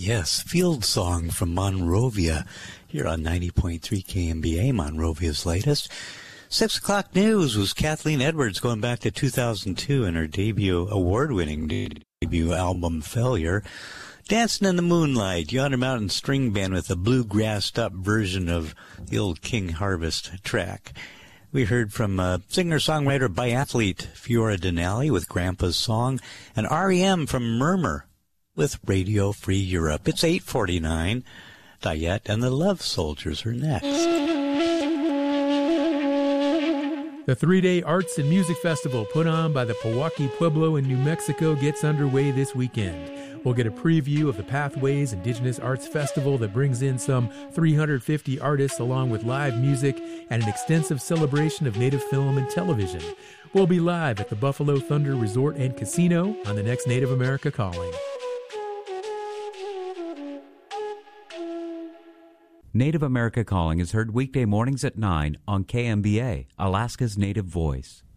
Yes, Field Song from Monrovia here on 90.3 KMBA, Monrovia's latest. 6 o'clock news was Kathleen Edwards going back to 2002 and her award-winning debut album, Failure. Dancing in the Moonlight, Yonder Mountain String Band with a bluegrassed-up version of the old King Harvest track. We heard from singer-songwriter biathlete Fiora Denali with Grandpa's Song, and R.E.M. from Murmur with Radio Free Europe. It's 8:49. Diet and the Love Soldiers are next. The 3-day Arts and Music Festival put on by the Pewaukee Pueblo in New Mexico gets underway this weekend. We'll get a preview of the Pathways Indigenous Arts Festival that brings in some 350 artists along with live music and an extensive celebration of Native film and television. We'll be live at the Buffalo Thunder Resort and Casino on the next Native America Calling. Native America Calling is heard weekday mornings at 9 on KMBA, Alaska's Native Voice.